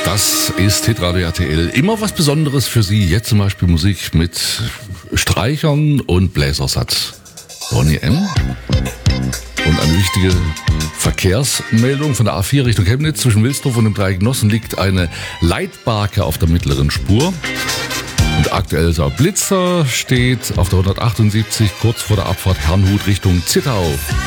Das ist Hitradio RTL. Immer was Besonderes für Sie. Jetzt zum Beispiel Musik mit Streichern und Bläsersatz. Bonnie M. Und eine wichtige Verkehrsmeldung von der A4 Richtung Chemnitz. Zwischen Wilsdruff und dem Dreieck Nossen liegt eine Leitbarke auf der mittleren Spur. Und aktuell Blitzer steht auf der 178 kurz vor der Abfahrt Herrnhut Richtung Zittau.